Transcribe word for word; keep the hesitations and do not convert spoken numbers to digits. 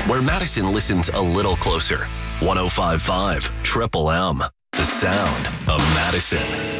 where Madison listens a little closer. one oh five point five Triple M, the sound of Madison.